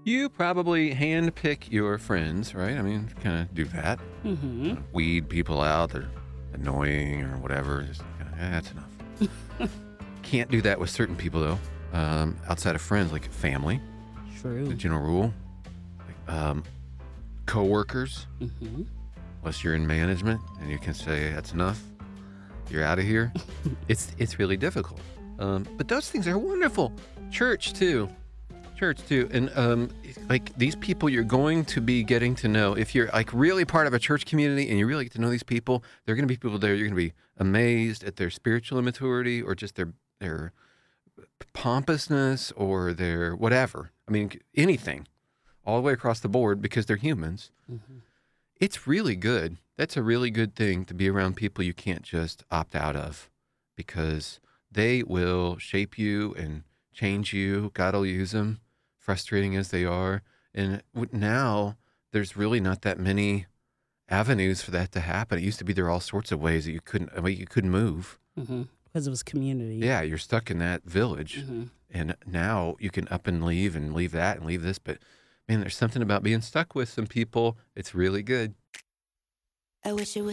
You probably handpick your friends, right? I mean, kind of do that. Mm-hmm. Weed people out that are annoying or whatever. Just kind of, that's enough. Can't do that with certain people, though. Outside of friends, like family, the True. general rule. Coworkers, Mm-hmm. unless you're in management and you can say, that's enough, you're out of here. It's really difficult. But those things are wonderful. Church, too. And like these people you're going to be getting to know, if you're like really part of a church community and you really get to know these people, they're going to be people there you're going to be amazed at their spiritual immaturity or just their pompousness or their whatever. I mean, anything, all the way across the board because they're humans. Mm-hmm. It's really good. That's a really good thing to be around people you can't just opt out of because they will shape you and change you. God will use them, frustrating as they are. And now there's really not that many avenues for that to happen. It used to be there are all sorts of ways that you couldn't move. Mm-hmm. Because it was community. Yeah, you're stuck in that village. Mm-hmm. And now you can up and leave that and leave this. But man, there's something about being stuck with some people. It's really good. I wish it was